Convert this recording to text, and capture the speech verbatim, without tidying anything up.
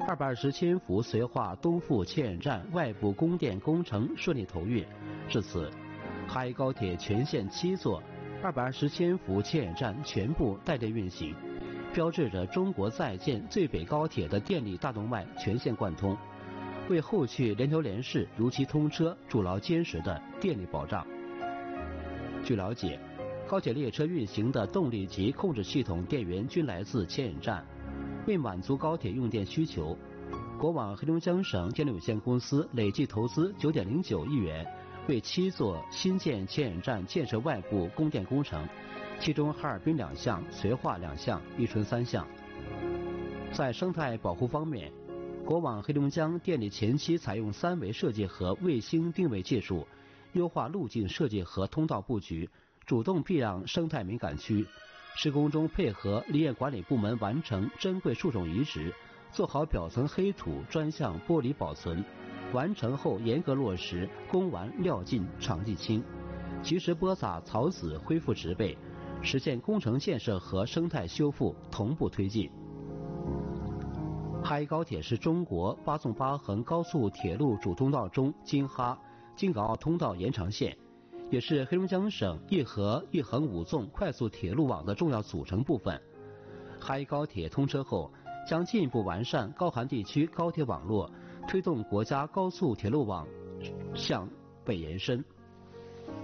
二百二十千伏绥化东阜牵引站外部供电工程顺利投运。至此，哈一高铁全线七座二百二十千伏牵引站全部待电运行，标志着中国在建最北高铁的电力大动脉全线贯通，为后续联调联试如期通车筑牢坚实的电力保障。据了解，高铁列车运行的动力及控制系统电源均来自牵引站。为满足高铁用电需求，国网黑龙江省电力有限公司累计投资九点零九亿元，为七座新建牵引站建设外部供电工程，其中哈尔滨两项、绥化两项、伊春三项。在生态保护方面，国网黑龙江电力前期采用三维设计和卫星定位技术，优化路径设计和通道布局，主动避让生态敏感区。施工中配合林业管理部门完成珍贵树种移植，做好表层黑土专项剥离保存，完成后严格落实公完料尽场地清，及时播撒草籽恢复植被，实现工程建设和生态修复同步推进。哈一高铁是中国八纵八横高速铁路主通道中京哈京港澳通道延长线，也是黑龙江省一河一横五纵快速铁路网的重要组成部分。哈一高铁通车后，将进一步完善高寒地区高铁网络，推动国家高速铁路网向北延伸。